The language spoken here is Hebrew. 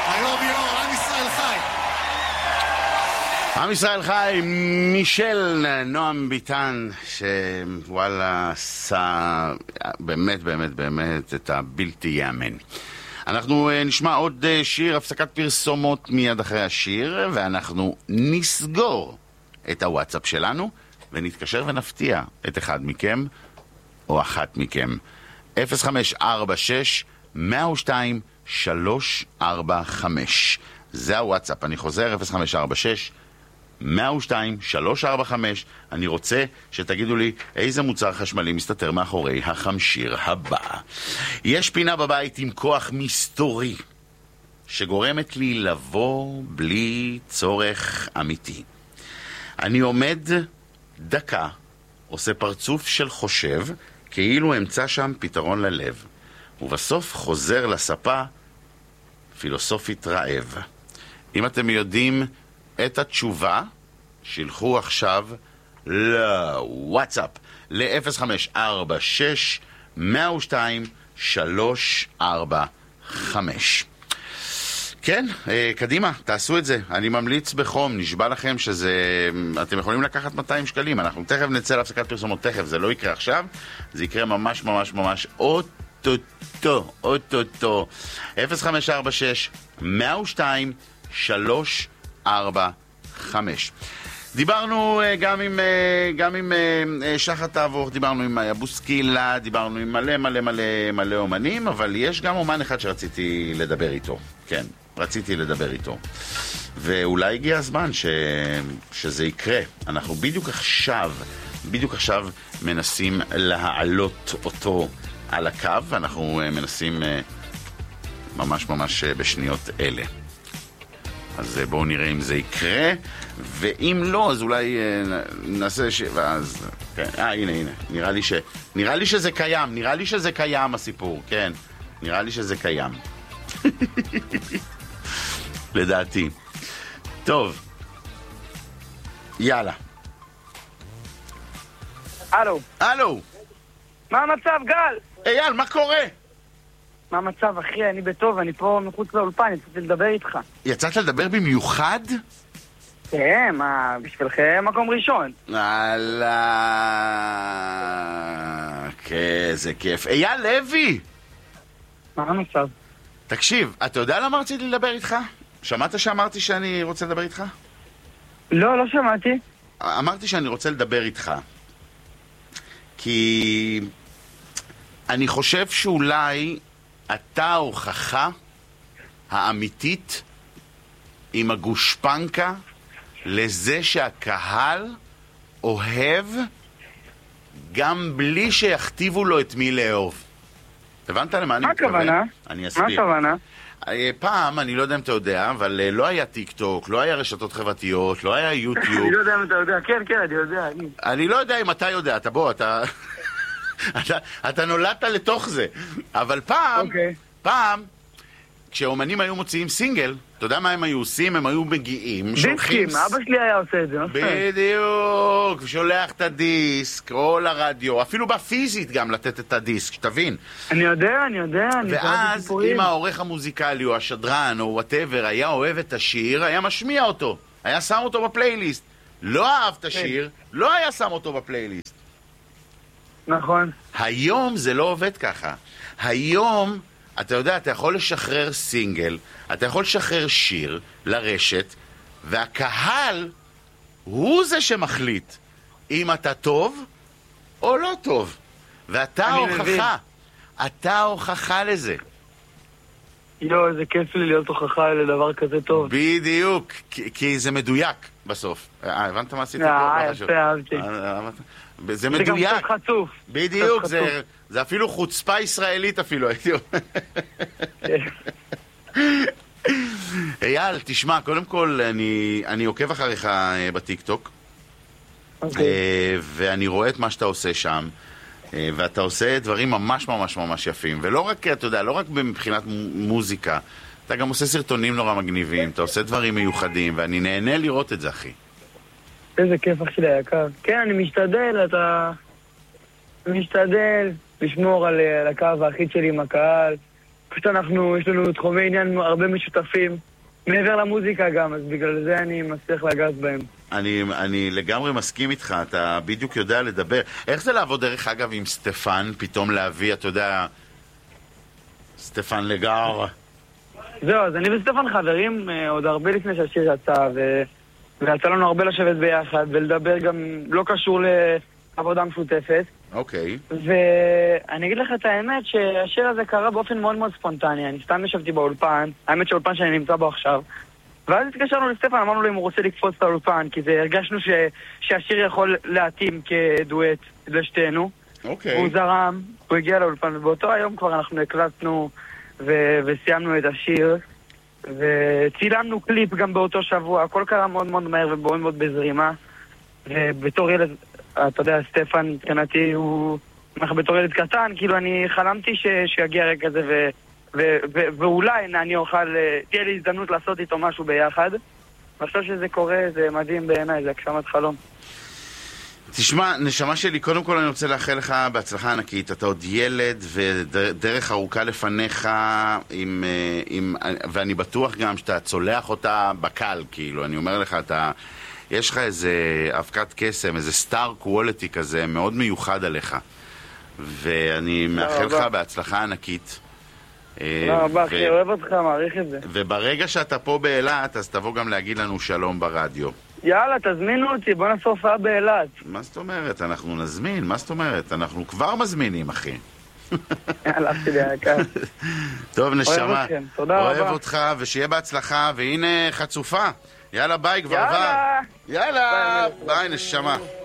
היום יום, עם ישראל חי. עם ישראל חי, מישל נועם ביטן, שוואלה עשה באמת באמת באמת את הבלתי יאמן. אנחנו נשמע עוד שיר, הפסקת פרסומות מיד אחרי השיר, ואנחנו נסגור את הוואטסאפ שלנו ונתקשר ונפתיע את אחד מכם או אחת מכם. 0546-102-345. זה הוואטסאפ, אני חוזר, 0546-102-345. אני רוצה שתגידו לי איזה מוצר חשמלי מסתתר מאחורי החמשיר הבא. יש פינה בבית עם כוח מסתורי שגורמת לי לבוא בלי צורך אמיתי. אני עומד דקה, עושה פרצוף של חושב, כאילו אמצא שם פתרון ללב, ובסוף חוזר לספה פילוסופית רעב. אם אתם יודעים את התשובה, שילחו עכשיו לוואטסאפ ל-0546-102-345. כן, קדימה, תעשו את זה. אני ממליץ בחום, נשבע לכם שזה... אתם יכולים לקחת 200 שקלים. אנחנו תכף נצא להפסקת פרסומות, תכף, זה לא יקרה עכשיו, זה יקרה ממש ממש ממש אוטוטו. 0546-102-345. דיברנו גם עם שחת תעבור, דיברנו עם בוסקילה, דיברנו עם מלא אומנים, אבל יש גם אומן אחד שרציתי לדבר איתו. כן, רציתי לדבר איתו. ואולי הגיע הזמן שזה יקרה. אנחנו בדיוק עכשיו מנסים להעלות אותו על הקו, ואנחנו מנסים ממש בשניות אלה. אז בואו נראה אם זה יקרה, ואם לא, אז אולי נעשה ואז... כן, הנה, נראה לי שזה קיים, הסיפור, כן. נראה לי שזה קיים. לדעתי. טוב. יאללה. הלו. מה המצב, גל? אייל, מה קורה? מה המצב, אחי? אני בטוב, אני פה מחוץ לאולפן, יצאתי לדבר איתך. יצאת לדבר במיוחד? כן, מה, בשבילכם מקום ראשון. אללה, איזה כיף. אייל לוי! מה המצב? תקשיב, אתה יודע למה רציתי לדבר איתך? שמעת שאמרתי שאני רוצה לדבר איתך? לא שמעתי. אמרתי שאני רוצה לדבר איתך כי אני חושב שאולי אתה ההוכחה האמיתית עם הגושפנקה לזה שהקהל אוהב גם בלי שיכתיבו לו את מי לאהוב. הבנת למה אני מתכוון? מה הכוונה? אני אסביר. מה הכוונה? פעם, אני לא יודע אם אתה יודע, אבל לא היה טיק טוק, לא היה רשתות חברתיות, לא היה יוטיוב. אני לא יודע אם אתה יודע, כן, אני יודע. אני לא יודע אם אתה יודע, אתה נולדת לתוך זה. אבל פעם, כשאומנים היו מוציאים סינגל, אתה יודע מה הם היו עושים? הם היו מגיעים, דיסקים, אבא שלי היה עושה את זה. בדיוק, שולח את הדיסק, או לרדיו, אפילו בפיזית גם לתת את הדיסק, שתבין. אני יודע. ואז אם העורך המוזיקלי או השדרן או whatever היה אוהב את השיר, היה משמיע אותו, היה שם אותו בפלייליסט. לא אהב את השיר, לא היה שם אותו בפלייליסט. נכון. היום זה לא עובד ככה. היום, אתה יודע, אתה יכול לשחרר סינגל, אתה יכול לשחרר שיר לרשת, והקהל הוא זה שמחליט אם אתה טוב או לא טוב. ואתה ההוכחה. אתה ההוכחה לזה. איזה כיף לי להיות הוכחה לדבר כזה טוב. בדיוק, כי זה מדויק בסוף. הבנת מה עשיתי פה? יפה, אהבתי. זה מדויק. זה גם קצת חצוף. בדיוק, זה אפילו חוצפה ישראלית אפילו, הייתי אומר. אייל, תשמע, קודם כל אני עוקב אחריך בטיקטוק, ואני רואה את מה שאתה עושה שם, ואתה עושה דברים ממש ממש ממש יפים, ולא רק, אתה יודע, לא רק מבחינת מוזיקה, אתה גם עושה סרטונים נורא מגניבים, אתה עושה דברים מיוחדים, ואני נהנה לראות את זה, אחי. איזה כיף, אח שלי היקר. כן, אני משתדל לשמור על הקו האחיד שלי עם הקהל. פשוט יש לנו תחומי עניין הרבה משותפים, מעבר למוזיקה גם, אז בגלל זה אני מצליח לגעת בהם. אני לגמרי מסכים איתך, אתה בדיוק יודע לדבר. איך זה לעבוד דרך אגב עם סטפן, פתאום להביא, אתה יודע, סטפן לגר? זהו, אז אני וסטפן חברים עוד הרבה לפני שהשיר יצא, ויצא לנו הרבה לשבת ביחד, ולדבר גם לא קשור לעבודה משותפת. אוקיי. ואני אגיד לך את האמת שהשיר הזה קרה באופן מאוד מאוד ספונטני. אני סתם ישבתי באולפן, האמת שהאולפן שאני נמצא בו עכשיו, ואז התקשרנו לסטפן, אמרנו לו אם הוא רוצה לקפוץ את האולפן, כי הרגשנו שהשיר יכול להתאים כדואט לשתינו. אוקיי. הוא זרם, הוא הגיע לאולפן, ובאותו היום כבר אנחנו הקלטנו וסיימנו את השיר, וצילמנו קליפ גם באותו שבוע. הכל קרה מאוד מאוד מהר ומאוד מאוד בזרימה, ובתור ילד, אתה יודע, סטפן, מבחינתי, בתור ילד קטן, כאילו אני חלמתי שיגיע רגע כזה, ואולי אני אוכל, תהיה לי הזדמנות לעשות איתו משהו ביחד. ועכשיו שזה קורה, זה מדהים בעיניי, זה הגשמת חלום. תשמע, נשמה שלי, קודם כל אני רוצה לאחל לך בהצלחה ענקית. אתה עוד ילד ודרך ארוכה לפניך, ואני בטוח גם שאתה צולח אותה בקל, כאילו. אני אומר לך, יש לך איזה אבקת קסם, איזה סטאר קוואליטי כזה, מאוד מיוחד עליך. ואני מאחל לך בהצלחה ענקית. תודה רבה, אחי, אוהב אותך, מעריך את זה. וברגע שאתה פה באילת, אז תבוא גם להגיד לנו שלום ברדיו. יאללה, תזמינו אותי, בוא נעשה הופעה באילת. מה זאת אומרת? אנחנו נזמין, מה זאת אומרת? אנחנו כבר מזמינים, אחי. יאללה, אחי יקר. טוב, נשמה. אוהב אתכם, תודה רבה. אוהב אותך, ושיהיה בהצלחה, והנה חצופה. יאללה, ביי, כבר עבר. יאללה. יאללה, ביי, נשמה.